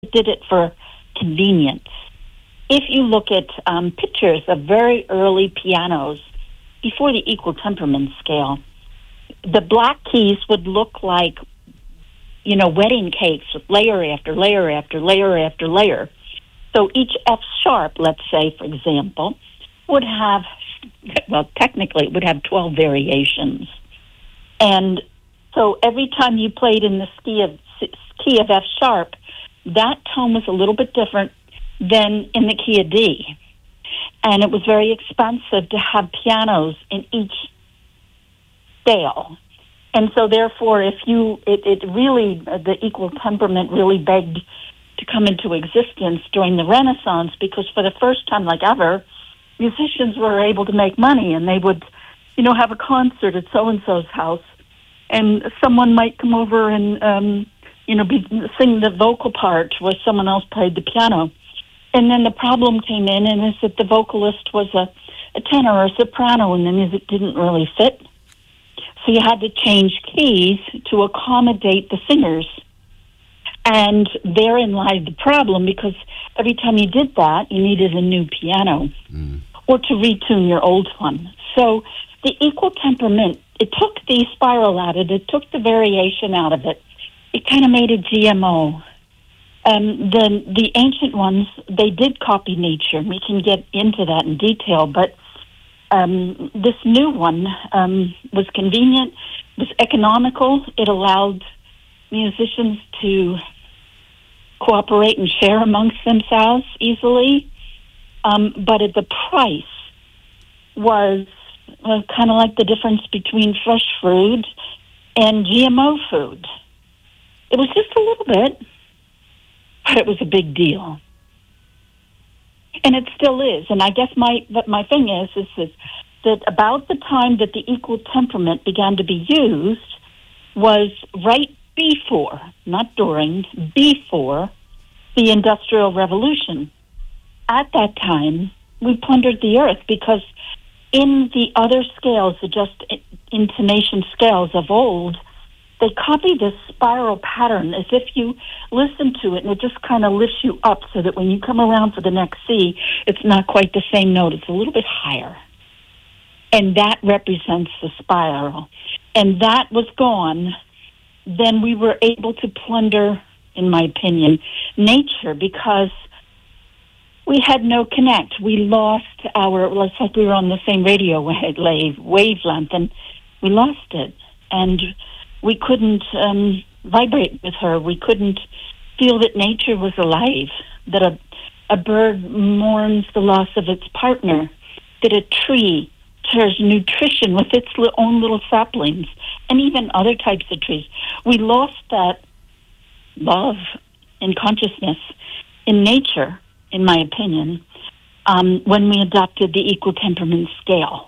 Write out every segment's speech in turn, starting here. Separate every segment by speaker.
Speaker 1: did it for convenience. If you look at pictures of very early pianos before the equal temperament scale, the black keys would look like, wedding cakes with layer after layer after layer after layer. So each F sharp, let's say, for example, would have, technically it would have 12 variations. And so every time you played in the key of F sharp, that tone was a little bit different than in the key of D. And it was very expensive to have pianos in each scale. And so therefore, the equal temperament really begged to come into existence during the Renaissance, because for the first time, like ever, musicians were able to make money, and they would, have a concert at so-and-so's house, and someone might come over and, sing the vocal part where someone else played the piano. And then the problem came in, and is that the vocalist was a tenor or a soprano, and the music didn't really fit. So you had to change keys to accommodate the singers. And therein lied the problem, because every time you did that, you needed a new piano or to retune your old one. So the equal temperament, it took the spiral out of it, took the variation out of it. It kind of made a GMO. The ancient ones, they did copy nature, and we can get into that in detail, but this new one was convenient, was economical. It allowed musicians to cooperate and share amongst themselves easily, but at the price was kind of like the difference between fresh food and GMO food. It was just a little bit, but it was a big deal. And it still is. And I guess my thing is that about the time that the equal temperament began to be used was right before, not during, before the Industrial Revolution. At that time, we plundered the earth, because in the other scales, the just intonation scales of old, they copy this spiral pattern as if you listen to it and it just kind of lifts you up, so that when you come around for the next C, it's not quite the same note. It's a little bit higher. And that represents the spiral. And that was gone. Then we were able to plunder, in my opinion, nature, because we had no connect. We lost it's like we were on the same radio wavelength, and we lost it. And we couldn't vibrate with her. We couldn't feel that nature was alive, that a bird mourns the loss of its partner, that a tree shares nutrition with its own little saplings, and even other types of trees. We lost that love and consciousness in nature, in my opinion, when we adopted the equal temperament scale.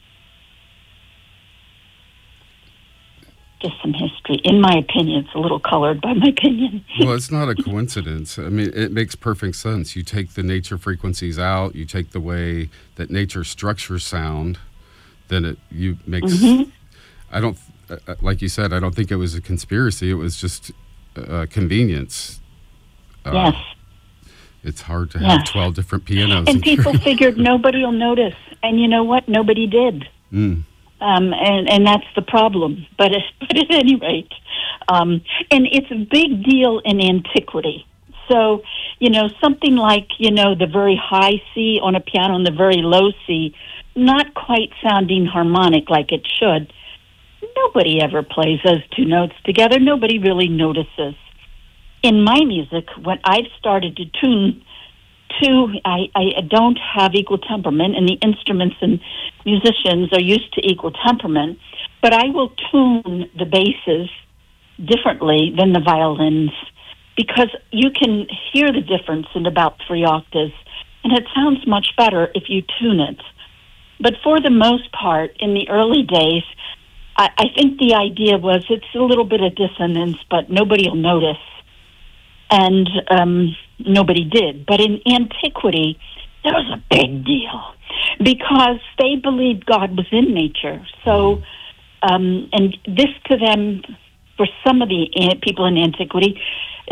Speaker 1: Just some history. In my opinion, it's a little colored by my opinion.
Speaker 2: Well, it's not a coincidence. I mean, it makes perfect sense. You take the nature frequencies out, you take the way that nature structures sound, then makes... Mm-hmm. I don't, like you said, I don't think it was a conspiracy. It was just convenience.
Speaker 1: Yes.
Speaker 2: It's hard to have 12 different pianos.
Speaker 1: And people figured nobody will notice. And you know what? Nobody did. And that's the problem. But at any rate, and it's a big deal in antiquity. So, something like, the very high C on a piano and the very low C, not quite sounding harmonic like it should. Nobody ever plays those two notes together. Nobody really notices. In my music, when I've started to tune I don't have equal temperament, and the instruments and musicians are used to equal temperament, but I will tune the basses differently than the violins, because you can hear the difference in about 3 octaves, and it sounds much better if you tune it. But for the most part, in the early days, I think the idea was it's a little bit of dissonance, but nobody will notice. And nobody did. But in antiquity, that was a big deal, because they believed God was in nature. So, and this to them, for some of the people in antiquity,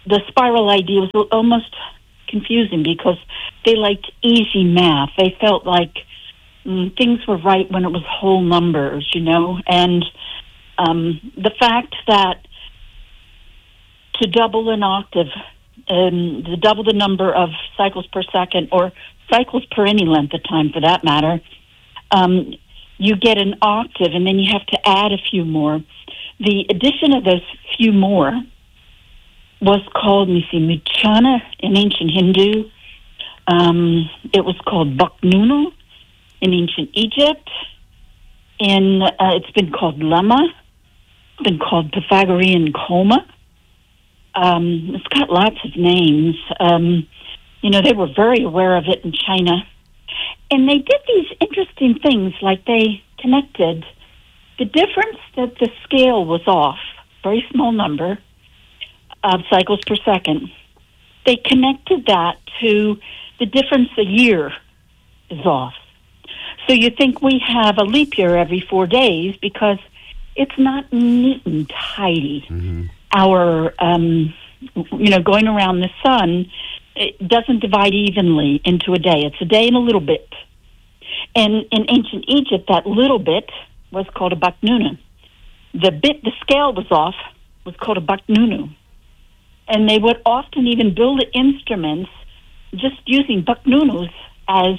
Speaker 1: the spiral idea was almost confusing because they liked easy math. They felt like things were right when it was whole numbers, and the fact that to double an octave, to double the number of cycles per second, or cycles per any length of time for that matter, you get an octave, and then you have to add a few more. The addition of those few more was called, Muchana in ancient Hindu. It was called Baknunu in ancient Egypt. It's been called Lemma. It's been called Pythagorean Coma. It's got lots of names. They were very aware of it in China. And they did these interesting things, like they connected the difference that the scale was off, very small number of cycles per second. They connected that to the difference a year is off. So you think we have a leap year every 4 days because it's not neat and tidy.
Speaker 2: Mm-hmm.
Speaker 1: Our, going around the sun, it doesn't divide evenly into a day. It's a day and a little bit. And in ancient Egypt, that little bit was called a baknunu. The scale was off, was called a baknunu. And they would often even build instruments just using baknunus as,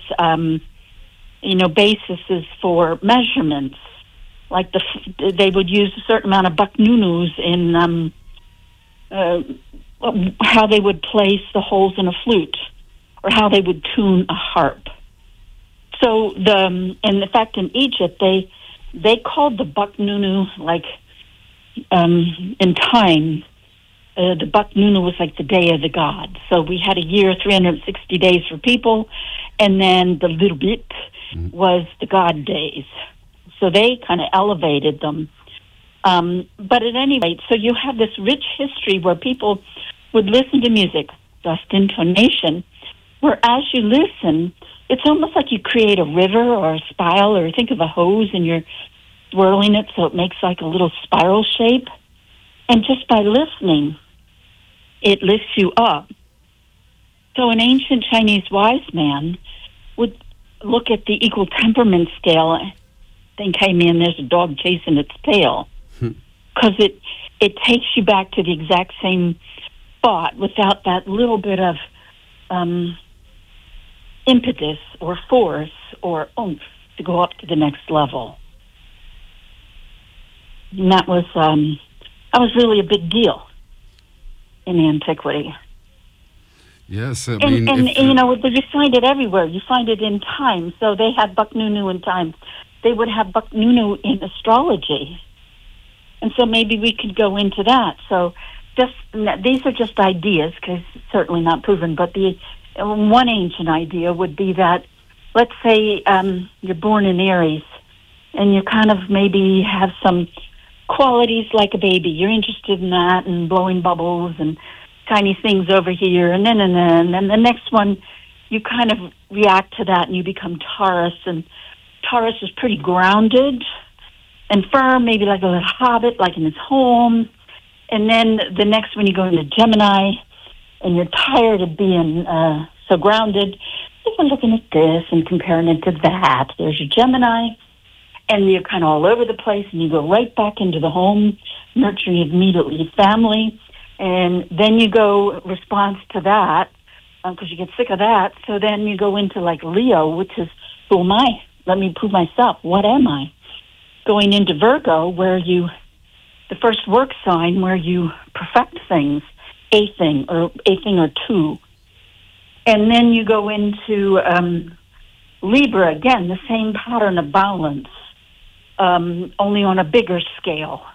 Speaker 1: bases for measurements. Like they would use a certain amount of baknunus in how they would place the holes in a flute, or how they would tune a harp. So in fact, in Egypt, they called the baknunu in time. The baknunu was like the day of the god. So we had a year, 360 days for people, and then the little bit was the god days. So they kind of elevated them. But at any rate, so you have this rich history where people would listen to music, just intonation, where as you listen, it's almost like you create a river or a spiral, or think of a hose and you're swirling it so it makes like a little spiral shape. And just by listening, it lifts you up. So an ancient Chinese wise man would look at the equal temperament scale and think, hey man, there's a dog chasing its tail. Because it takes you back to the exact same spot without that little bit of impetus or force or oomph to go up to the next level. And that was really a big deal in antiquity.
Speaker 2: Yes, I
Speaker 1: mean,
Speaker 2: and
Speaker 1: you find it everywhere. You find it in time. So they had baknunu in time. They would have baknunu in astrology. And so maybe we could go into that. So these are just ideas, because it's certainly not proven, but the one ancient idea would be that, let's say you're born in Aries, and you kind of maybe have some qualities like a baby. You're interested in that, and blowing bubbles and tiny things over here, and then the next one, you kind of react to that, and you become Taurus, and Taurus is pretty grounded and firm, maybe like a little hobbit, like in his home. And then the next one, you go into Gemini, and you're tired of being so grounded. You're looking at this and comparing it to that. There's your Gemini, and you're kind of all over the place, and you go right back into the home, nurturing immediately your family. And then you go response to that, because you get sick of that. So then you go into like Leo, which is, who am I? Let me prove myself. What am I? Going into Virgo, where the first work sign where you perfect things, a thing or two. And then you go into Libra, again, the same pattern of balance, only on a bigger scale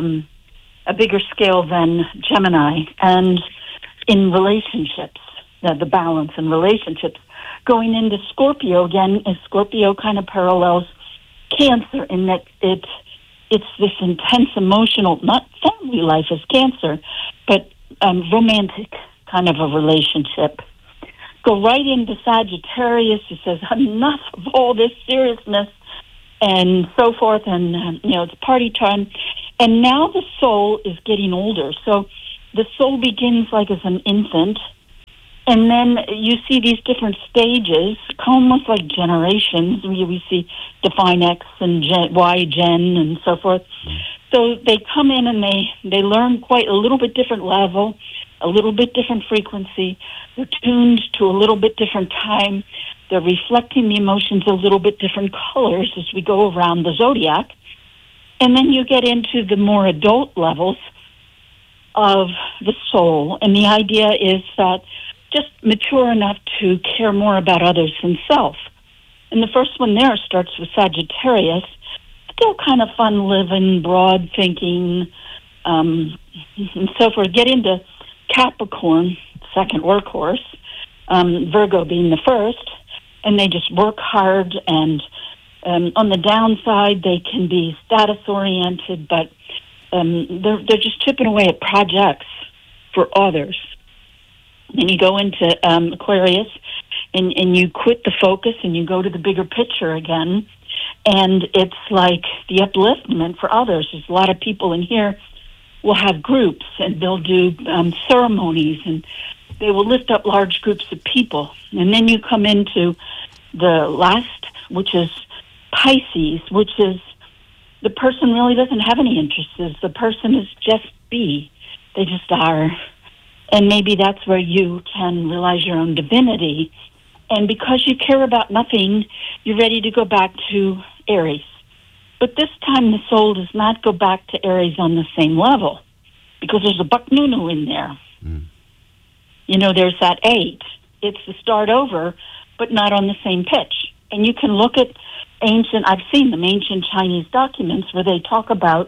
Speaker 1: than Gemini. And in relationships, the balance in relationships. Going into Scorpio, again, Scorpio kind of parallels Cancer in that it's this intense emotional, not family life as Cancer, but romantic kind of a relationship. Go right into Sagittarius. It says enough of all this seriousness and so forth, and it's party time. And now the soul is getting older. So the soul begins like as an infant, and then you see these different stages, almost like generations. We see Define X and Y Gen and so forth. So they come in and they learn quite a little bit different level, a little bit different frequency. They're tuned to a little bit different time. They're reflecting the emotions a little bit different colors as we go around the zodiac. And then you get into the more adult levels of the soul. And the idea is that just mature enough to care more about others than self. And the first one there starts with Sagittarius. Still kind of fun living, broad thinking, and so forth. Get into Capricorn, second workhorse, Virgo being the first, and they just work hard, and on the downside they can be status oriented, but they're just chipping away at projects for others. Then you go into Aquarius, and you quit the focus and you go to the bigger picture again, and it's like the upliftment for others. There's a lot of people in here will have groups, and they'll do ceremonies, and they will lift up large groups of people. And then you come into the last, which is Pisces, which is the person really doesn't have any interests. The person is just be. They just are. And maybe that's where you can realize your own divinity. And because you care about nothing, you're ready to go back to Aries. But this time the soul does not go back to Aries on the same level, because there's a Bucknunu in there. You know, there's that 8. It's the start over, but not on the same pitch. And you can look at I've seen them, ancient Chinese documents where they talk about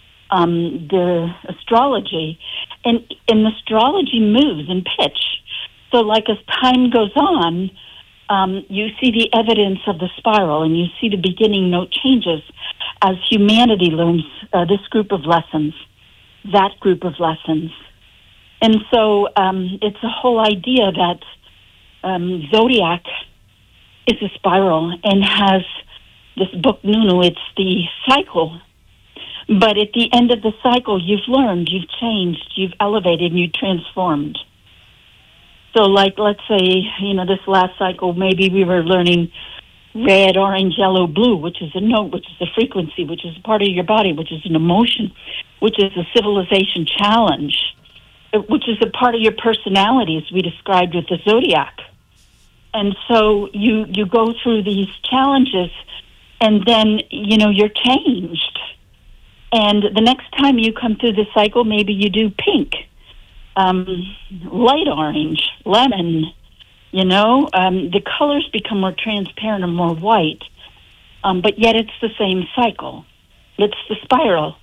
Speaker 1: the astrology, and astrology moves in pitch. So like as time goes on, you see the evidence of the spiral, and you see the beginning note changes as humanity learns this group of lessons, that group of lessons. And so it's a whole idea that zodiac is a spiral and has this book Nunu. It's the cycle. But at the end of the cycle, you've learned, you've changed, you've elevated, and you've transformed. So like, let's say, you know, this last cycle, maybe we were learning red, orange, yellow, blue, which is a note, which is a frequency, which is a part of your body, which is an emotion, which is a civilization challenge, which is a part of your personality, as we described with the zodiac. And so you go through these challenges, and then, you know, you're changed. And the next time you come through the cycle, maybe you do pink, light orange, lemon, you know. The colors become more transparent and more white, but yet it's the same cycle. It's the spiral,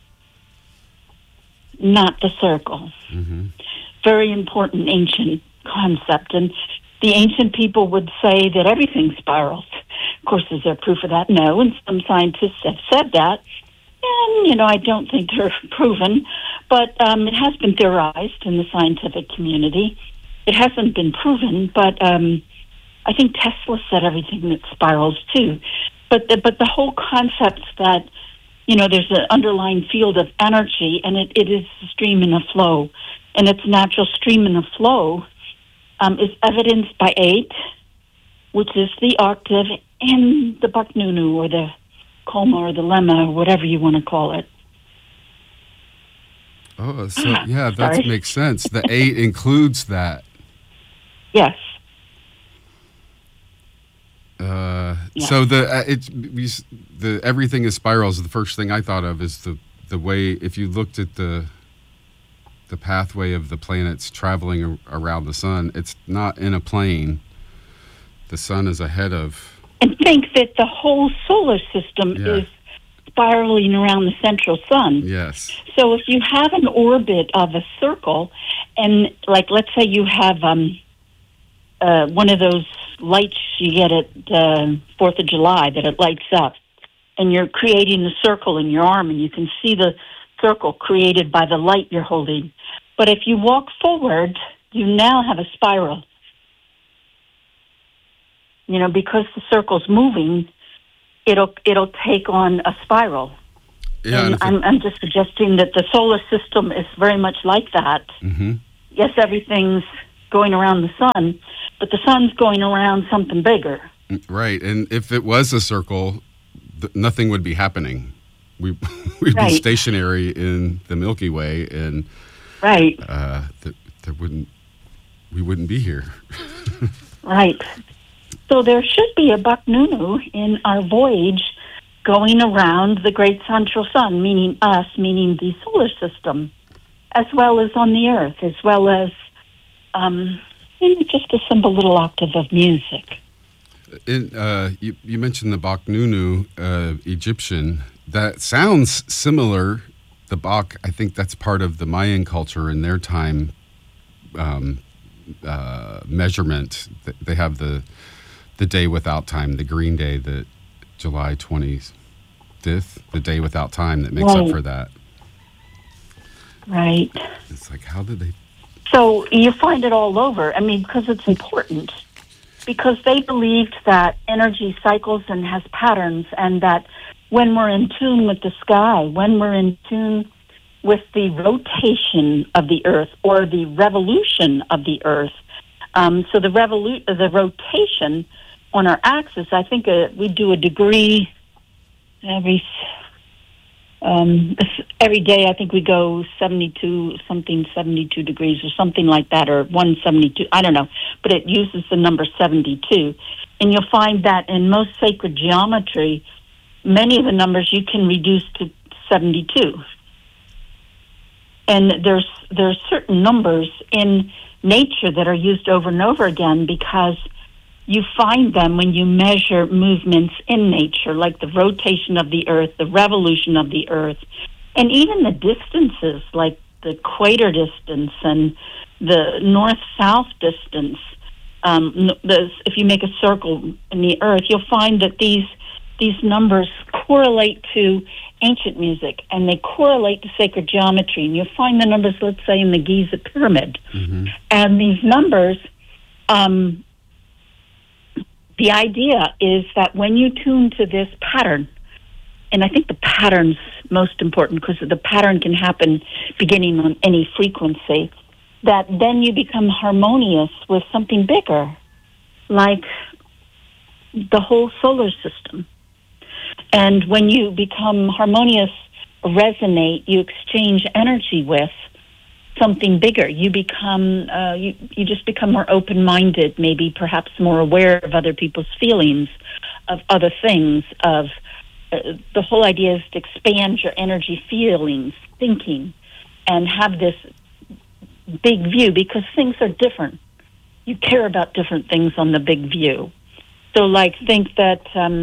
Speaker 1: not the circle. Mm-hmm. Very important ancient concept. And the ancient people would say that everything spirals. Of course, is there proof of that? No, and some scientists have said that. And, you know, I don't think they're proven, but it has been theorized in the scientific community. It hasn't been proven, but I think Tesla said everything that spirals too. But the whole concept that, you know, there's an underlying field of energy, and it is a stream and a flow, and its natural stream and a flow is evidenced by 8, which is the octave, and the Bucknunu, or the Kolma, or the Lemma, or whatever you want to call it.
Speaker 2: Oh, so yeah, that makes sense. The 8 includes that.
Speaker 1: Yes.
Speaker 2: So the everything is spirals. The first thing I thought of is the way, if you looked at the pathway of the planets traveling around the sun, it's not in a plane. The sun is ahead of.
Speaker 1: And think that the whole solar system is spiraling around the central sun.
Speaker 2: Yes.
Speaker 1: So if you have an orbit of a circle, and like let's say you have one of those lights you get at 4th of July that it lights up, and you're creating the circle in your arm, and you can see the circle created by the light you're holding. But if you walk forward, you now have a spiral. You know, because the circle's moving, it'll take on a spiral.
Speaker 2: Yeah,
Speaker 1: And I'm just suggesting that the solar system is very much like that.
Speaker 2: Mm-hmm.
Speaker 1: Yes, everything's going around the sun, but the sun's going around something bigger.
Speaker 2: Right, and if it was a circle, nothing would be happening. We'd be stationary in the Milky Way, and we wouldn't be here.
Speaker 1: Right. So there should be a Baknunu in our voyage going around the great central sun, meaning us, meaning the solar system, as well as on the Earth, as well as just a simple little octave of music.
Speaker 2: You mentioned the Baknunu, Egyptian. That sounds similar. The Bak, I think that's part of the Mayan culture in their time measurement. They have the day without time, the green day, the July 25th, the day without time that makes up for that.
Speaker 1: Right.
Speaker 2: It's like, how did they...
Speaker 1: So you find it all over. I mean, because it's important. Because they believed that energy cycles and has patterns, and that when we're in tune with the sky, when we're in tune with the rotation of the Earth or the revolution of the Earth, so the rotation on our axis, I think we do a degree every day. I think we go 72 degrees or something like that, or 172. I don't know, but it uses the number 72. And you'll find that in most sacred geometry, many of the numbers you can reduce to 72. And there's certain numbers in nature that are used over and over again because you find them when you measure movements in nature, like the rotation of the Earth, the revolution of the Earth, and even the distances, like the equator distance and the north-south distance. If you make a circle in the Earth, you'll find that these numbers correlate to ancient music, and they correlate to sacred geometry. And you'll find the numbers, let's say, in the Giza Pyramid. Mm-hmm. And these numbers, the idea is that when you tune to this pattern, and I think the pattern's most important because the pattern can happen beginning on any frequency, that then you become harmonious with something bigger, like the whole solar system. And when you become harmonious, resonate, you exchange energy with something bigger. You become, you just become more open-minded, maybe perhaps more aware of other people's feelings, of other things, of the whole idea is to expand your energy, feelings, thinking, and have this big view because things are different. You care about different things on the big view. So, like, think that,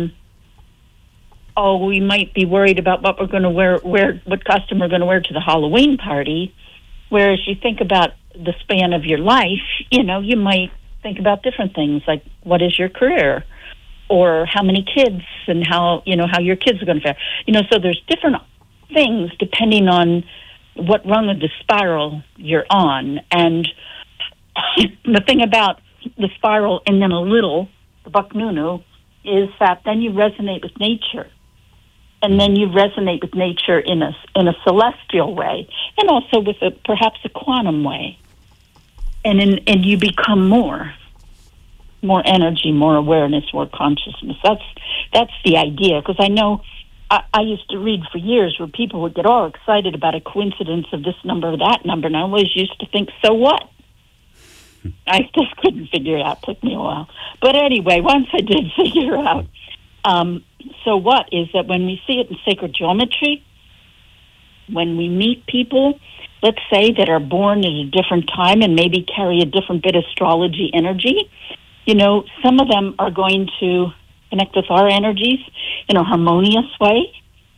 Speaker 1: we might be worried about what we're going to wear, what costume we're going to wear to the Halloween party, whereas you think about the span of your life, you might think about different things, like what is your career, or how many kids, and how your kids are going to fare. So there's different things depending on what rung of the spiral you're on. And the thing about the spiral and then the Baknunu, is that then you resonate with nature. And then you resonate with nature in a celestial way, and also with perhaps a quantum way. And you become more energy, more awareness, more consciousness. That's the idea. Because I know I used to read for years where people would get all excited about a coincidence of this number or that number, and I always used to think, so what? I just couldn't figure it out. It took me a while. But anyway, once I did figure out, so what is that when we see it in sacred geometry, when we meet people, let's say, that are born at a different time and maybe carry a different bit of astrology energy, some of them are going to connect with our energies in a harmonious way.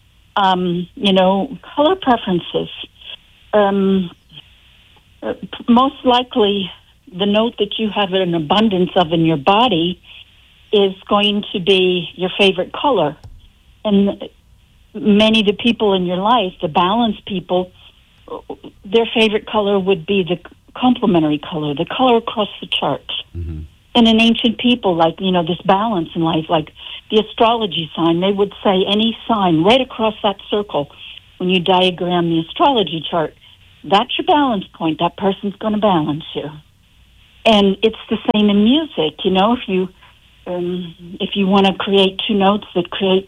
Speaker 1: Color preferences. Most likely, the note that you have an abundance of in your body is going to be your favorite color. And many of the people in your life, the balanced people, their favorite color would be the complementary color, the color across the chart. Mm-hmm. And in ancient people, like, this balance in life, like the astrology sign, they would say any sign right across that circle when you diagram the astrology chart, that's your balance point. That person's going to balance you. And it's the same in music. You know, if you want to create two notes that create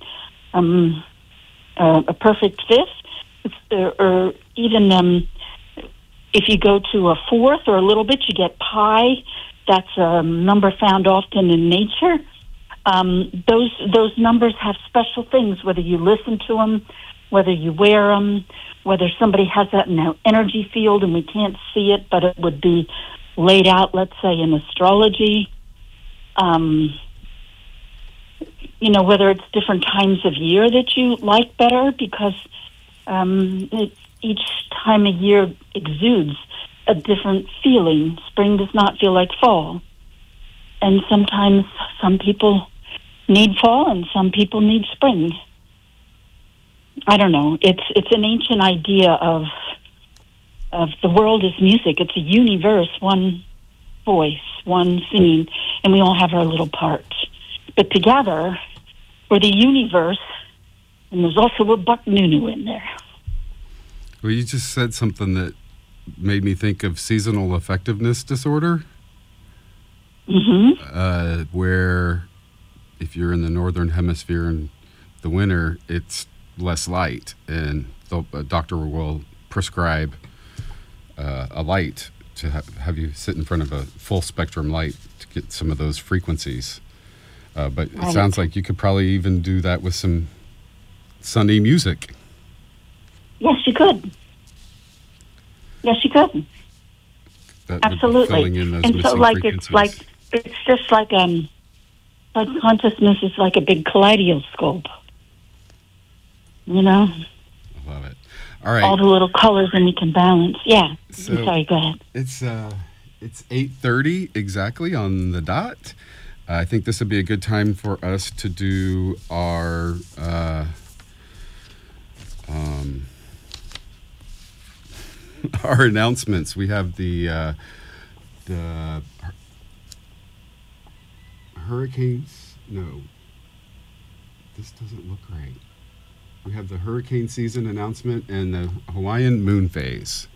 Speaker 1: a perfect fifth, or even if you go to a fourth or a little bit, you get pi. That's a number found often in nature. Those numbers have special things, whether you listen to them, whether you wear them, whether somebody has that in their energy field and we can't see it, but it would be laid out, let's say, in astrology. You know, whether it's different times of year that you like better, because each time of year exudes a different feeling. Spring does not feel like fall. And sometimes some people need fall and some people need spring. I don't know. It's an ancient idea of the world is music. It's a universe, one voice, one singing, and we all have our little part. But together, we're the universe, and there's also a Buck Nunu in there.
Speaker 2: Well, you just said something that made me think of seasonal effectiveness disorder, where if you're in the northern hemisphere in the winter, it's less light, and a doctor will prescribe a light to have you sit in front of a full spectrum light to get some of those frequencies. But it sounds like you could probably even do that with some sunny music.
Speaker 1: Yes, you could. Yes, you could. Absolutely. And so, it's just like consciousness is like a big kaleidoscope. You know?
Speaker 2: I love it. All right.
Speaker 1: All the little colors, and you can balance. Yeah. So I'm sorry, go ahead.
Speaker 2: It's 8:30 exactly on the dot. I think this would be a good time for us to do our our announcements. We have the hurricanes. No, this doesn't look right. We have the hurricane season announcement and the Hawaiian moon phase.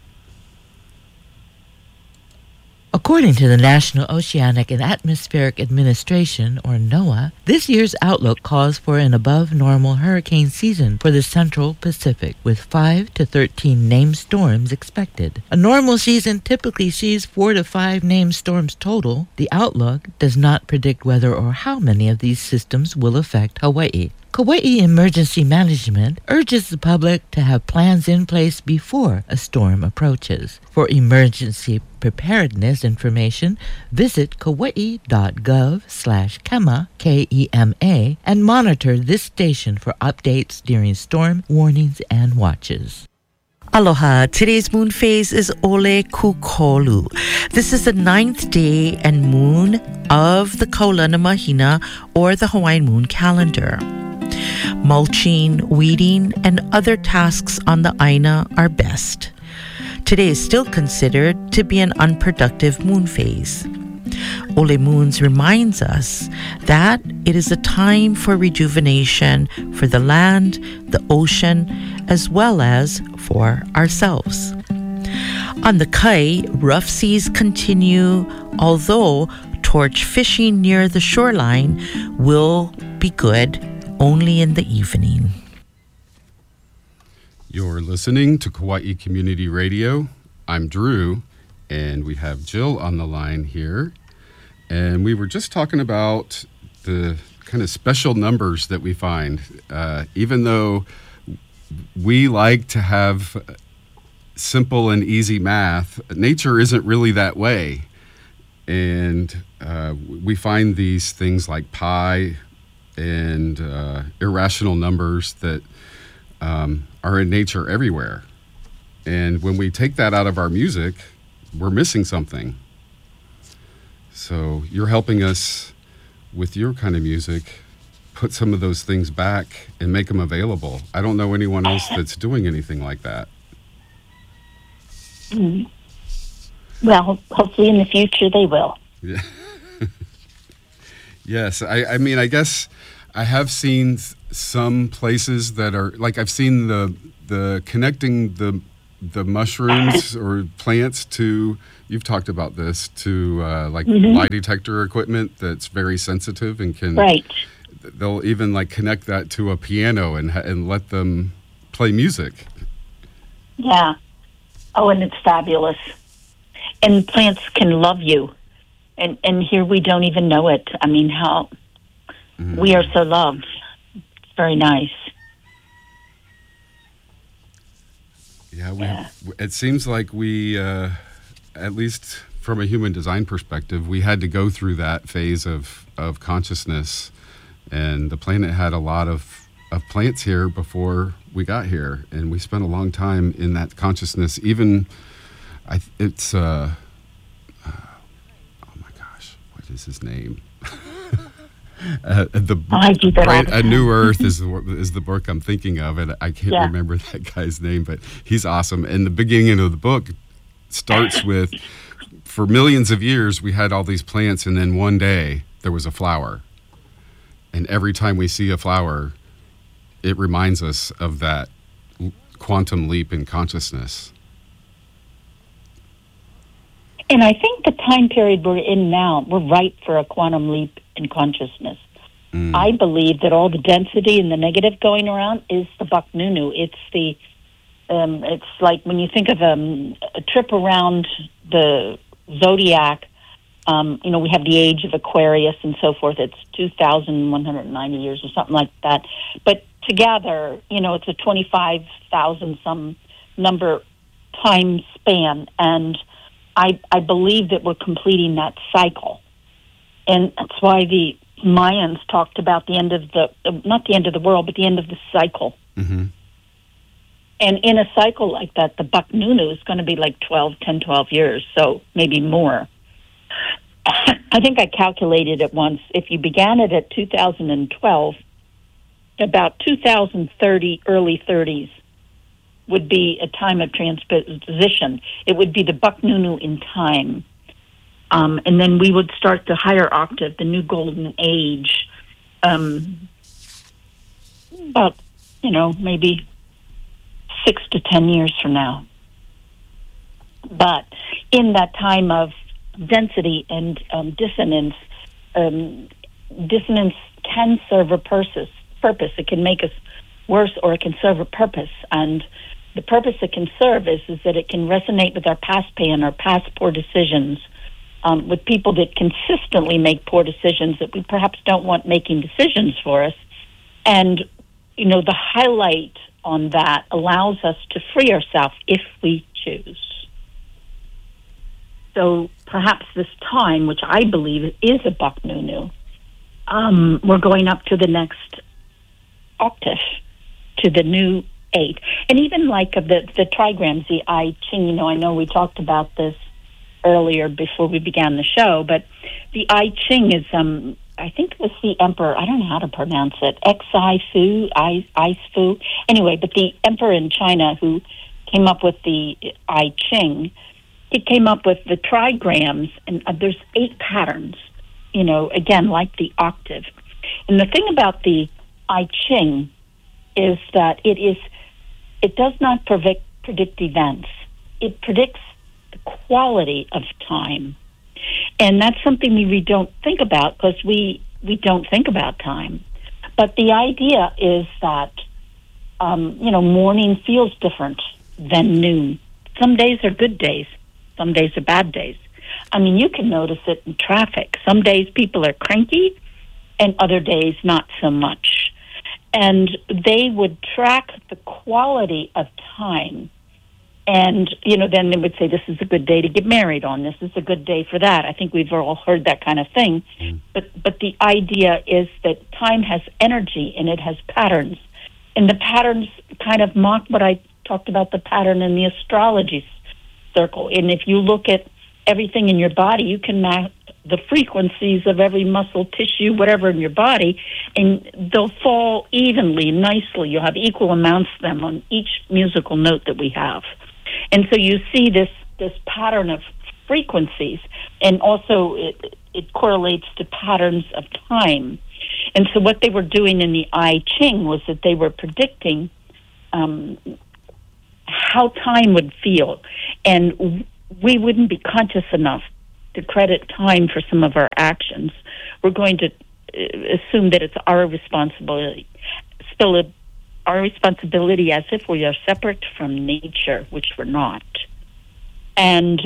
Speaker 3: According to the National Oceanic and Atmospheric Administration, or NOAA, this year's outlook calls for an above-normal hurricane season for the Central Pacific, with 5 to 13 named storms expected. A normal season typically sees 4 to 5 named storms total. The outlook does not predict whether or how many of these systems will affect Hawaii. Kauai Emergency Management urges the public to have plans in place before a storm approaches. For emergency preparedness information, visit kauai.gov/KEMA, K-E-M-A, and monitor this station for updates during storm warnings and watches.
Speaker 4: Aloha. Today's moon phase is Ole Kukolu. This is the 9th day and moon of the Kaulana Mahina, or the Hawaiian moon calendar. Mulching, weeding, and other tasks on the Aina are best. Today is still considered to be an unproductive moon phase. Ole Moons reminds us that it is a time for rejuvenation for the land, the ocean, as well as for ourselves. On the Kai, rough seas continue, although torch fishing near the shoreline will be good only in the evening.
Speaker 2: You're listening to Kauai Community Radio. I'm Drew, and we have Jill on the line here. And we were just talking about the kind of special numbers that we find. Even though we like to have simple and easy math, nature isn't really that way. And we find these things like pi and irrational numbers that are in nature everywhere. And when we take that out of our music, we're missing something. So you're helping us with your kind of music put some of those things back and make them available. I don't know anyone else that's doing anything like that.
Speaker 1: Well, hopefully in the future they will.
Speaker 2: Yeah. Yes, I mean, I guess I have seen some places that are, like I've seen the the connecting the mushrooms or plants to, you've talked about this, to lie detector equipment that's very sensitive and can,
Speaker 1: right.
Speaker 2: They'll even like connect that to a piano and let them play music.
Speaker 1: Yeah. Oh, and it's fabulous. And plants can love you. And here we don't even know it. I mean, how we are so loved. It's very nice.
Speaker 2: Yeah, it seems like we, at least from a human design perspective, we had to go through that phase of consciousness, and the planet had a lot of plants here before we got here, and we spent a long time in that consciousness. Even, oh my gosh, what is his name? A New Earth is the book I'm thinking of, and I can't remember that guy's name, but he's awesome. And the beginning of the book starts with, for millions of years we had all these plants, and then one day there was a flower, and every time we see a flower, it reminds us of that quantum leap in consciousness.
Speaker 1: And I think the time period we're in now, we're ripe for a quantum leap in consciousness. I believe that all the density and the negative going around is the Buck Nunu. It's it's like when you think of a trip around the zodiac. We have the age of Aquarius and so forth. It's 2,190 years or something like that. But together, it's a 25,000 some number time span, and I believe that we're completing that cycle. And that's why the Mayans talked about the end of not the end of the world, but the end of the cycle. Mm-hmm. And in a cycle like that, the Buck Nunu is going to be like 12 years, so maybe more. I think I calculated it once. If you began it at 2012, about 2030, early 30s, would be a time of transposition. It would be the Buck Nunu in time. And then we would start the higher octave, the new golden age, about, maybe 6 to 10 years from now. But in that time of density and dissonance, dissonance can serve a purpose. It can make us worse, or it can serve a purpose. And the purpose it can serve is that it can resonate with our past pain, our past poor decisions, with people that consistently make poor decisions that we perhaps don't want making decisions for us. And, the highlight on that allows us to free ourselves if we choose. So perhaps this time, which I believe is a Buck Nunu, we're going up to the next octave, to the new 8. And even like the trigrams, the I Ching, I know we talked about this earlier before we began the show, but the I Ching is, I think it was the emperor, I don't know how to pronounce it, Xi Fu, I Fu. Anyway, but the emperor in China who came up with the I Ching, he came up with the trigrams, and there's 8 patterns, again, like the octave. And the thing about the I Ching is that it does not predict events. It predicts the quality of time. And that's something we don't think about, because we don't think about time. But the idea is that, morning feels different than noon. Some days are good days. Some days are bad days. I mean, you can notice it in traffic. Some days people are cranky, and other days not so much. And they would track the quality of time. And, then they would say, this is a good day to get married on. This is a good day for that. I think we've all heard that kind of thing. But the idea is that time has energy and it has patterns. And the patterns kind of mock what I talked about, the pattern in the astrology circle. And if you look at everything in your body, you can map the frequencies of every muscle, tissue, whatever in your body, and they'll fall evenly, nicely. You'll have equal amounts of them on each musical note that we have. And so you see this pattern of frequencies, and also it correlates to patterns of time. And so what they were doing in the I Ching was that they were predicting how time would feel. And we wouldn't be conscious enough to credit time for some of our actions. We're going to assume that it's our responsibility. Still our responsibility as if we are separate from nature, which we're not. And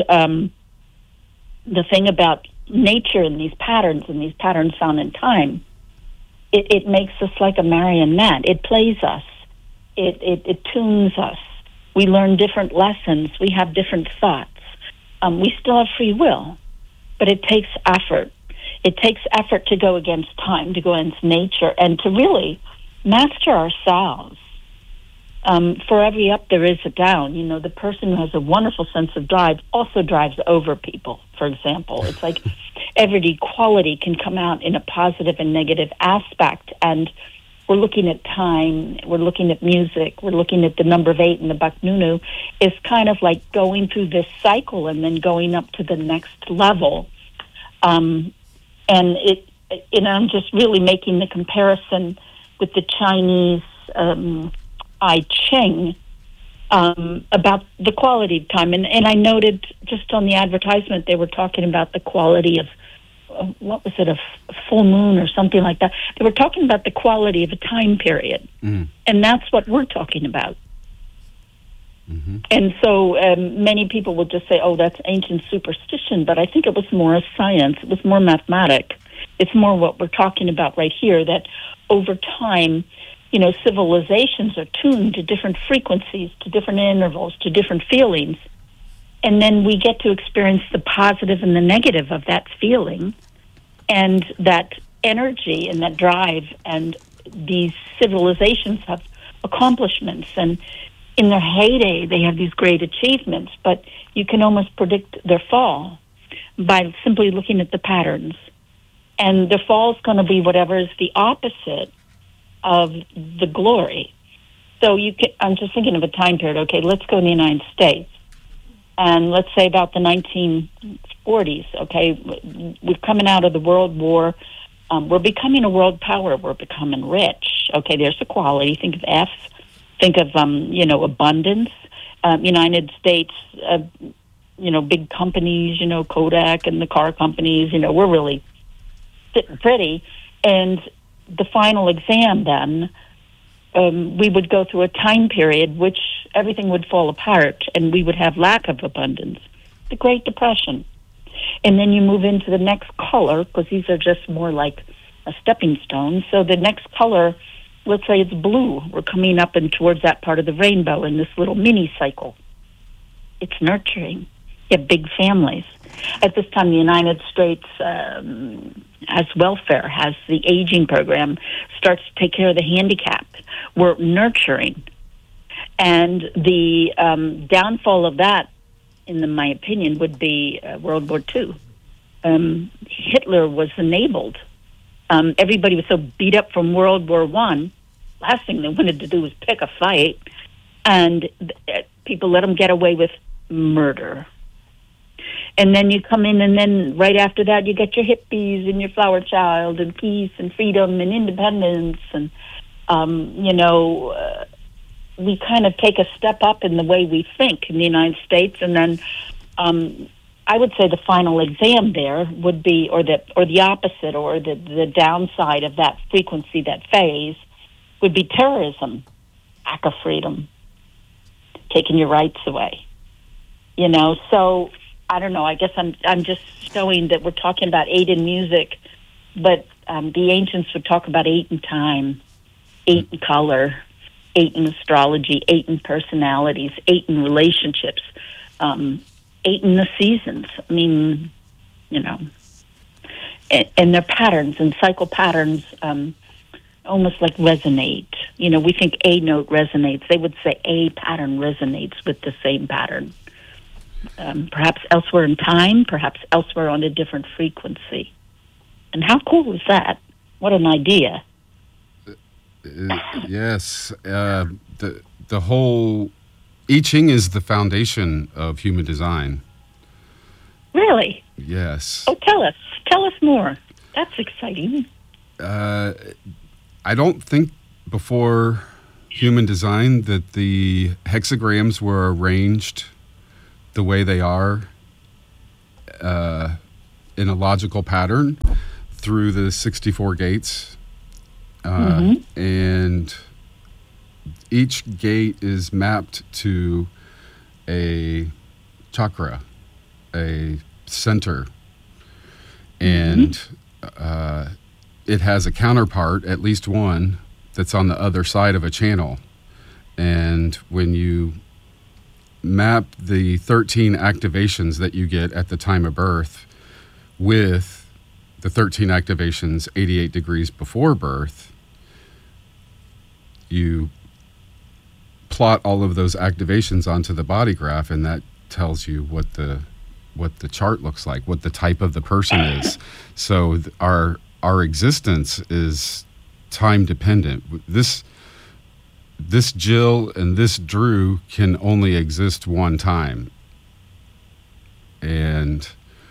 Speaker 1: the thing about nature and these patterns found in time, it makes us like a marionette. It plays us. It tunes us. We learn different lessons. We have different thoughts. We still have free will, but it takes effort. It takes effort to go against time, to go against nature, and to really master ourselves. For every up, there is a down. You know, the person who has a wonderful sense of drive also drives over people, for example. It's like every quality can come out in a positive and negative aspect. And we're looking at time, we're looking at music, we're looking at the number of 8 in the Baknunu. It's kind of like going through this cycle and then going up to the next level. And I'm just really making the comparison with the Chinese I Ching about the quality of time. And I noted just on the advertisement, they were talking about the quality of, what was it, a full moon or something like that. They were talking about the quality of a time period. Mm. And that's what we're talking about. Mm-hmm. And so many people will just say, oh, that's ancient superstition. But I think it was more a science. It was more mathematic. It's more what we're talking about right here, that over time, you know, civilizations are tuned to different frequencies, to different intervals, to different feelings. And then we get to experience the positive and the negative of that feeling and that energy and that drive. And these civilizations have accomplishments. And in their heyday, they have these great achievements. But you can almost predict their fall by simply looking at the patterns. And their fall is going to be whatever is the opposite of the glory. So I'm just thinking of a time period. Okay, let's go in the United States. And let's say about the 1940s, okay, we're coming out of the World War. We're becoming a world power. We're becoming rich. Okay, there's equality. Think of F. Think of, abundance. United States, big companies, Kodak and the car companies, we're really sitting pretty. And the final exam then, we would go through a time period which everything would fall apart and we would have lack of abundance, the Great Depression. And then you move into the next color, because these are just more like a stepping stone. So the next color, let's say it's blue. We're coming up and towards that part of the rainbow in this little mini cycle. It's nurturing. You have big families. At this time, the United States has welfare, has the aging program, starts to take care of the handicapped. We're nurturing. And the downfall of that, in my opinion, would be World War II. Hitler was enabled. Everybody was so beat up from World War I. Last thing they wanted to do was pick a fight. And people let them get away with murder. And then you come in, and then right after that, you get your hippies and your flower child and peace and freedom and independence. And, we kind of take a step up in the way we think in the United States. And then I would say the final exam there would be, or the opposite, or the downside of that frequency, that phase, would be terrorism, lack of freedom, taking your rights away. So I don't know. I guess I'm just showing that we're talking about 8 in music, but the ancients would talk about 8 in time, 8 in color, 8 in astrology, 8 in personalities, 8 in relationships, 8 in the seasons. I mean, and their patterns and cycle patterns almost like resonate. We think A note resonates. They would say A pattern resonates with the same pattern. Perhaps elsewhere in time, perhaps elsewhere on a different frequency. And how cool is that? What an idea.
Speaker 2: Yes. The whole I Ching is the foundation of human design.
Speaker 1: Really?
Speaker 2: Yes.
Speaker 1: Oh, tell us more. That's exciting.
Speaker 2: I don't think before human design, that the hexagrams were arranged the way they are in a logical pattern through the 64 gates. And each gate is mapped to a chakra, a center. And it has a counterpart, at least one, that's on the other side of a channel. And when you map the 13 activations that you get at the time of birth with the 13 activations 88 degrees before birth, you plot all of those activations onto the body graph, and that tells you what the chart looks like, what the type of the person is. So our existence is time dependent. This Jill and this Drew can only exist one time. And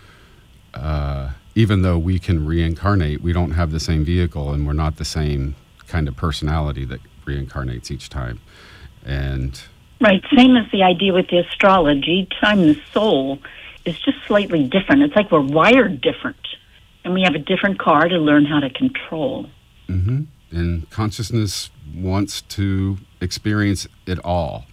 Speaker 2: even though we can reincarnate, we don't have the same vehicle, and we're not the same kind of personality that reincarnates each time. And
Speaker 1: right, same as the idea with the astrology. Each time the soul is just slightly different. It's like we're wired different, and we have a different car to learn how to control.
Speaker 2: And consciousness wants to experience it all.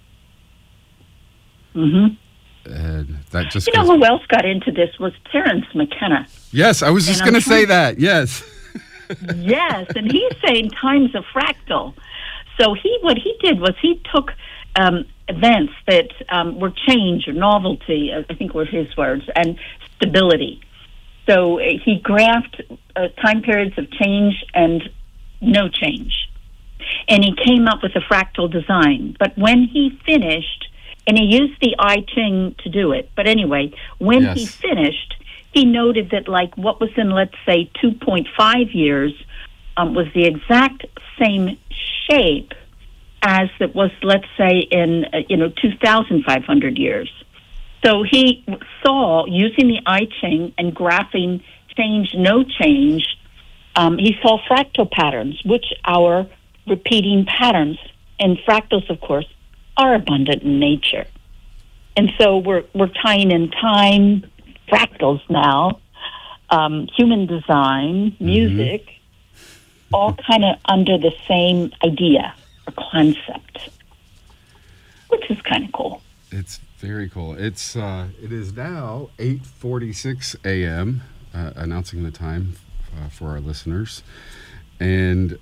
Speaker 2: And that just
Speaker 1: who else got into this was Terence McKenna.
Speaker 2: Yes, I was just going to say that. Yes.
Speaker 1: Yes, and he's saying time's a fractal. So what he did was he took events that were change or novelty, I think were his words, and stability. So he graphed time periods of change and no change. And he came up with a fractal design. But when he finished, and he used the I Ching to do it, but anyway, when he finished, he noted that like what was in, let's say, 2.5 years was the exact same shape as it was, let's say, in 2,500 years. So he saw, using the I Ching and graphing change, no change, he saw fractal patterns, which are repeating patterns. And fractals, of course, are abundant in nature. And so we're tying in time, fractals now, human design, music, all kind of under the same idea or concept, which is kind of cool.
Speaker 2: It's very cool. It is now 8:46 a.m., announcing the time for our listeners. And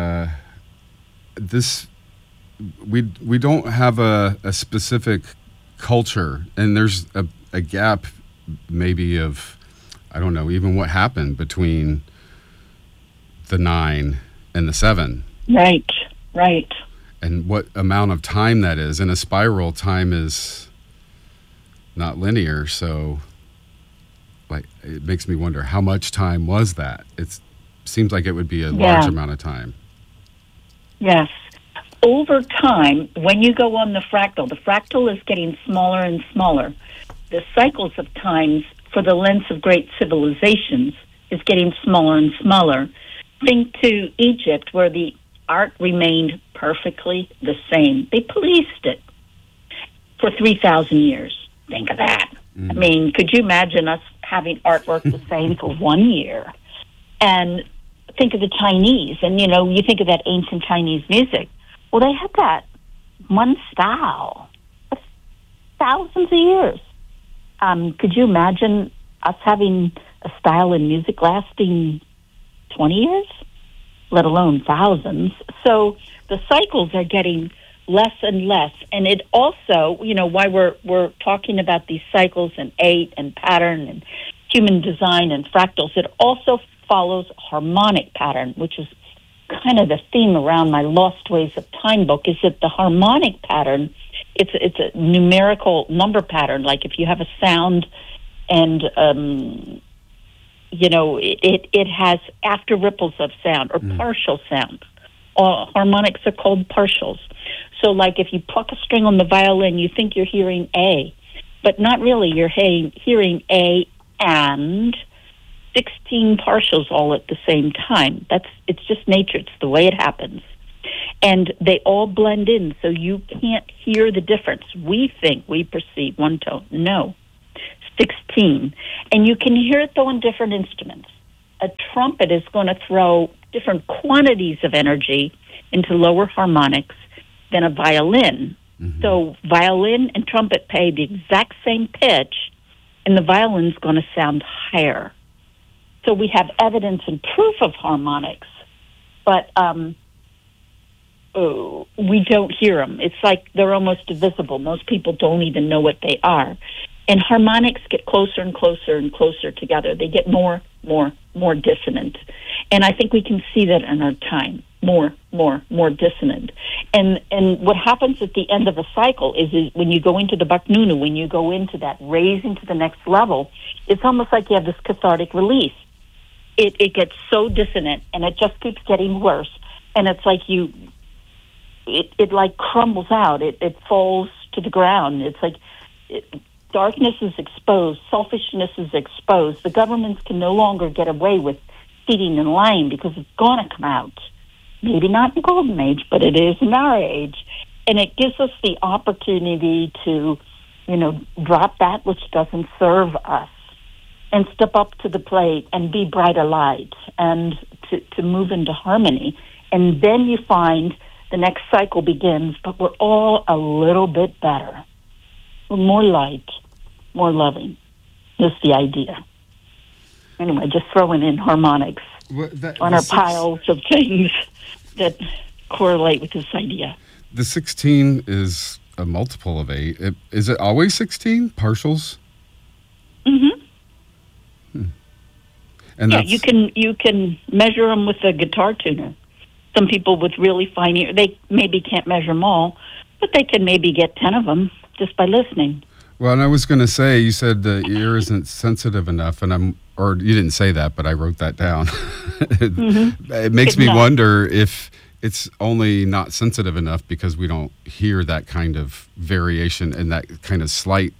Speaker 2: we don't have a specific culture, and there's a gap maybe of, I don't know, even what happened between the 9 and the 7.
Speaker 1: Right.
Speaker 2: And what amount of time that is. In a spiral, time is not linear, so like it makes me wonder how much time was that. It seems like it would be a large amount of time.
Speaker 1: Yes. Over time, when you go on the fractal is getting smaller and smaller. The cycles of times for the lengths of great civilizations is getting smaller and smaller. Think to Egypt, where the art remained perfectly the same. They policed it for 3,000 years. Think of that. I mean, could you imagine us having artwork the same for 1 year? And think of the Chinese, and you think of that ancient Chinese music. Well, they had that one style for thousands of years. Could you imagine us having a style in music lasting 20 years, let alone thousands? So the cycles are getting less and less. And it also, why we're talking about these cycles and 8 and pattern and human design and fractals, it also follows harmonic pattern, which is kind of the theme around my Lost Ways of Time book, is that the harmonic pattern, it's a numerical number pattern. Like if you have a sound and, it has after ripples of sound or partial sound. Harmonics are called partials. So like if you pluck a string on the violin, you think you're hearing A, but not really. You're hearing A and 16 partials all at the same time. It's just nature. It's the way it happens. And they all blend in, so you can't hear the difference. We perceive one tone. No, 16. And you can hear it, though, in different instruments. A trumpet is going to throw different quantities of energy into lower harmonics than a violin. Mm-hmm. So violin and trumpet play the exact same pitch, and the violin's going to sound higher. So we have evidence and proof of harmonics, but we don't hear them. It's like they're almost invisible. Most people don't even know what they are. And harmonics get closer and closer and closer together. They get more dissonant. And I think we can see that in our time. More dissonant. And what happens at the end of a cycle is when you go into the Baknunu, when you go into that raising to the next level, it's almost like you have this cathartic release. It gets so dissonant, and it just keeps getting worse. And it's like it like crumbles out. It falls to the ground. It's like darkness is exposed. Selfishness is exposed. The governments can no longer get away with cheating and lying because it's going to come out. Maybe not in the golden age, but it is in our age. And it gives us the opportunity to, drop that which doesn't serve us and step up to the plate and be brighter light and to move into harmony. And then you find the next cycle begins, but we're all a little bit better. We're more light, more loving. That's the idea. Anyway, just throwing in harmonics on our piles of things that correlate with this idea.
Speaker 2: The 16 is a multiple of 8. Is it always 16 partials?
Speaker 1: Mm-hmm.
Speaker 2: And
Speaker 1: yeah, you can measure them with a guitar tuner. Some people with really fine ear, they maybe can't measure them all, but they can maybe get 10 of them just by listening.
Speaker 2: Well, and I was going to say, you said the ear isn't sensitive enough, or you didn't say that, but I wrote that down.
Speaker 1: Mm-hmm.
Speaker 2: It makes me wonder if it's only not sensitive enough because we don't hear that kind of variation and that kind of slight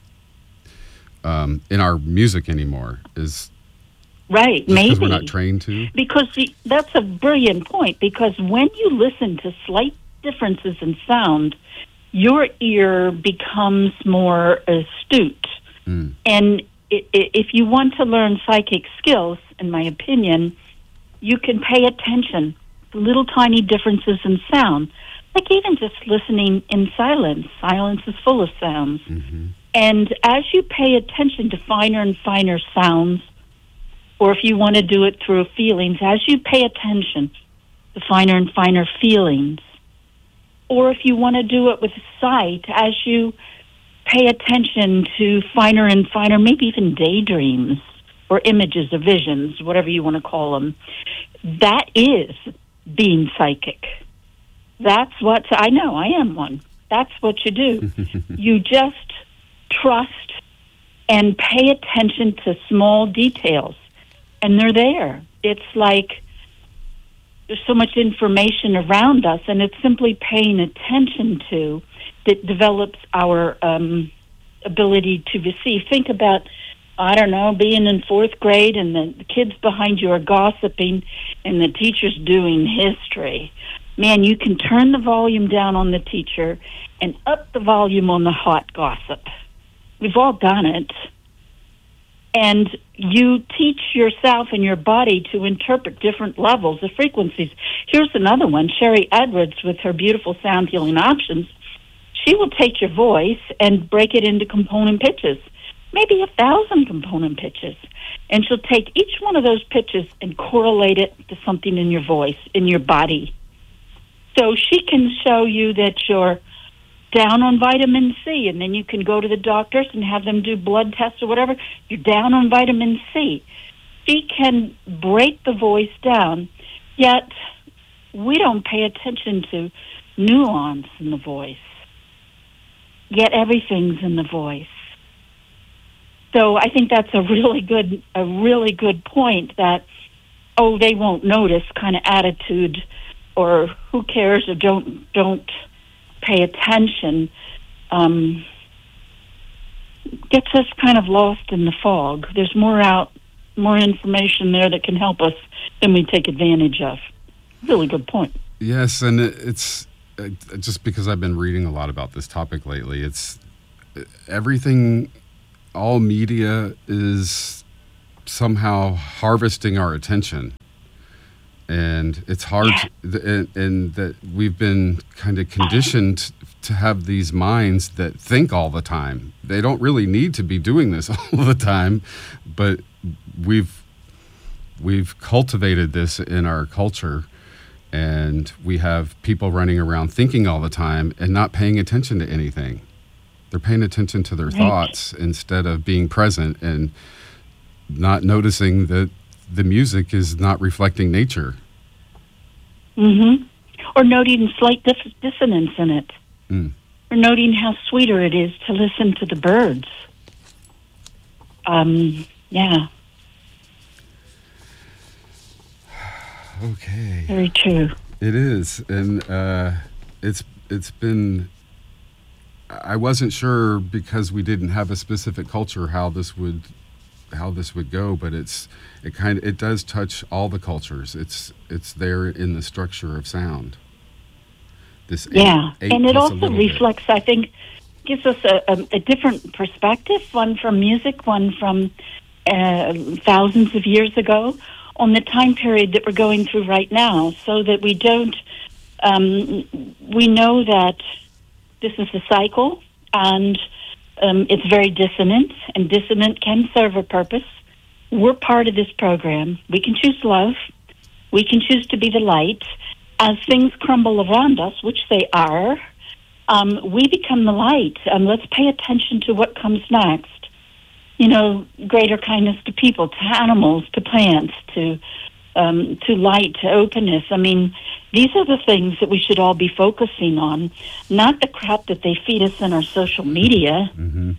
Speaker 2: in our music anymore.
Speaker 1: Right, maybe.
Speaker 2: Because we're not trained to?
Speaker 1: Because that's a brilliant point, because when you listen to slight differences in sound, your ear becomes more astute. Mm. And if you want to learn psychic skills, in my opinion, you can pay attention to little tiny differences in sound, like even just listening in silence. Silence is full of sounds. Mm-hmm. And as you pay attention to finer and finer sounds, or if you want to do it through feelings, as you pay attention to finer and finer feelings, or if you want to do it with sight, as you pay attention to finer and finer, maybe even daydreams or images or visions, whatever you want to call them, that is being psychic. That's what, I know, I am one. That's what you do. You just trust and pay attention to small details. And they're there. It's like there's so much information around us, and it's simply paying attention to that develops our ability to receive. Think about, being in 4th grade and the kids behind you are gossiping and the teacher's doing history. Man, you can turn the volume down on the teacher and up the volume on the hot gossip. We've all done it. And you teach yourself and your body to interpret different levels of frequencies. Here's another one, Sherry Edwards with her beautiful sound healing options. She will take your voice and break it into component pitches, maybe 1,000 component pitches. And she'll take each one of those pitches and correlate it to something in your voice, in your body. So she can show you that you're down on vitamin C, and then you can go to the doctors and have them do blood tests or whatever. You're down on vitamin C. She can break the voice down, yet we don't pay attention to nuance in the voice. Yet everything's in the voice. So I think that's a really good point that, they won't notice kind of attitude, or who cares, or don't pay attention, gets us kind of lost in the fog. There's more information there that can help us than we take advantage of. Really good point.
Speaker 2: Yes, and it's just because I've been reading a lot about this topic lately, it's everything, all media is somehow harvesting our attention. And it's hard, and that we've been kind of conditioned to have these minds that think all the time. They don't really need to be doing this all the time, but we've cultivated this in our culture, and we have people running around thinking all the time and not paying attention to anything. They're paying attention to their thoughts instead of being present and not noticing that the music is not reflecting nature.
Speaker 1: Mm-hmm. Or noting slight dissonance in it. Or noting how sweeter it is to listen to the birds. Yeah.
Speaker 2: Okay.
Speaker 1: Very true.
Speaker 2: It is. And it's been... I wasn't sure, because we didn't have a specific culture, how this would go, but it does touch all the cultures. It's there in the structure of sound.
Speaker 1: And it also reflects, I think, gives us a different perspective, one from music, one from thousands of years ago, on the time period that we're going through right now, so that we don't, we know that this is a cycle, and it's very dissonant, and dissonant can serve a purpose. We're part of this program. We can choose love. We can choose to be the light. As things crumble around us, which they are, we become the light. Let's pay attention to what comes next. Greater kindness to people, to animals, to plants, to light, to openness. I mean, these are the things that we should all be focusing on, not the crap that they feed us in our social media.
Speaker 2: Mm-hmm.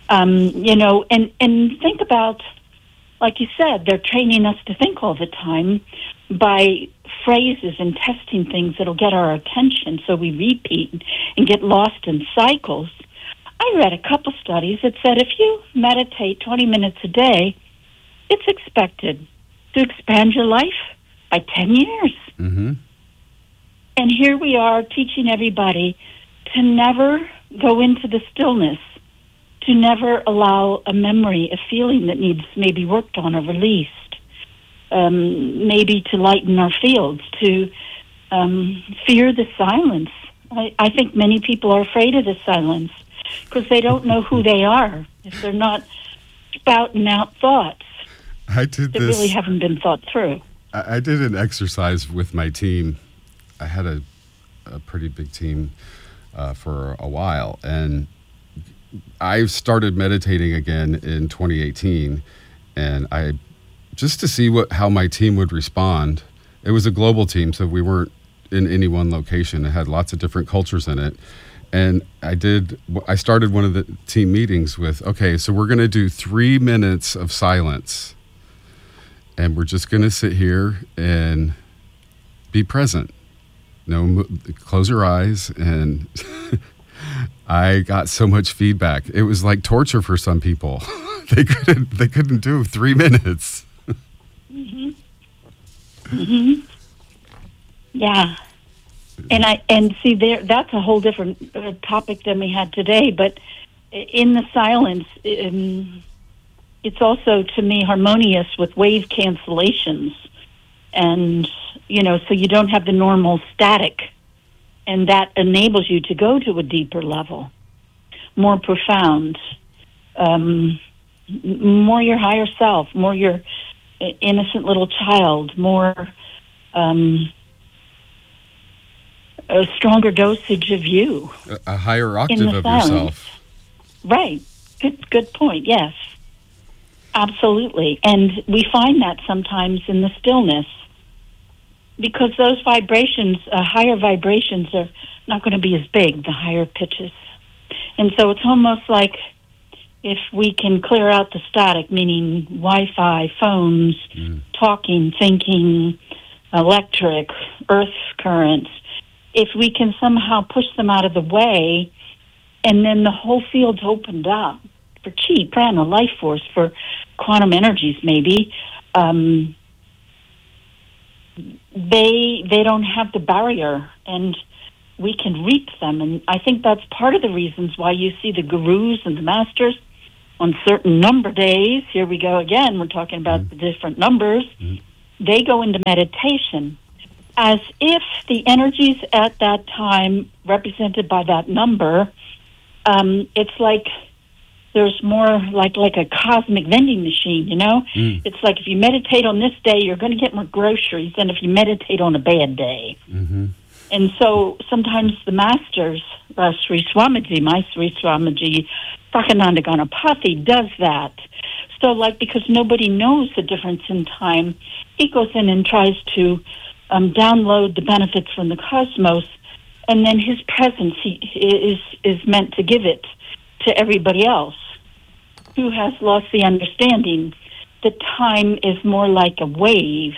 Speaker 1: And think about, like you said, they're training us to think all the time by phrases and testing things that'll get our attention, so we repeat and get lost in cycles. I read a couple studies that said if you meditate 20 minutes a day, it's expected to expand your life by 10 years.
Speaker 2: Mm-hmm.
Speaker 1: And here we are teaching everybody to never go into the stillness, to never allow a memory, a feeling that needs maybe worked on or released, maybe to lighten our fields, to fear the silence. I think many people are afraid of the silence because they don't know who they are if they're not spouting out thoughts that really haven't been thought through.
Speaker 2: I did an exercise with my team. I had a pretty big team for a while, and I started meditating again in 2018, and just to see how my team would respond. It was a global team, so we weren't in any one location. It had lots of different cultures in it. And I started one of the team meetings with, okay, so we're going to do 3 minutes of silence. And we're just going to sit here and be present. Close your eyes. And I got so much feedback. It was like torture for some people. They couldn't do 3 minutes.
Speaker 1: Mm-hmm. Mm-hmm. Yeah. And see that's a whole different topic than we had today, but in the silence, it's also, to me, harmonious with wave cancellations. And, so you don't have the normal static, and that enables you to go to a deeper level, more profound, more your higher self, more your innocent little child, more a stronger dosage of you.
Speaker 2: A higher octave of yourself.
Speaker 1: Right. Good point. Yes. Absolutely. And we find that sometimes in the stillness, because those vibrations, higher vibrations, are not going to be as big, the higher pitches. And so it's almost like if we can clear out the static, meaning Wi-Fi, phones, talking, thinking, electric, earth currents, if we can somehow push them out of the way, and then the whole field's opened up for chi, prana, life force, for quantum energies maybe, they don't have the barrier, and we can reap them. And I think that's part of the reasons why you see the gurus and the masters on certain number days. Here we go again. We're talking about the different numbers. They go into meditation as if the energies at that time represented by that number, it's like there's more like a cosmic vending machine, you know? It's like if you meditate on this day, you're going to get more groceries than if you meditate on a bad day. And so sometimes the masters, Sri Swamiji, my Sri Swamiji, Sakananda Ganapathy, does that. So, like, because nobody knows the difference in time, he goes in and tries to download the benefits from the cosmos, and then his presence is meant to give it to everybody else who has lost the understanding that time is more like a wave,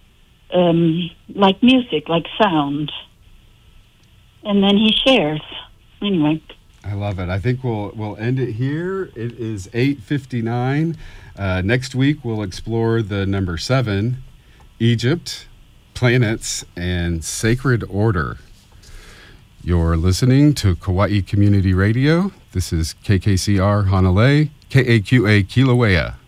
Speaker 1: like music, like sound. And then he shares. Anyway.
Speaker 2: I love it. I think we'll end it here. It is 8:59. Next week we'll explore the number 7, Egypt, planets, and sacred order. You're listening to Kauai Community Radio. This is KKCR Hanalei, KAQA Kilauea.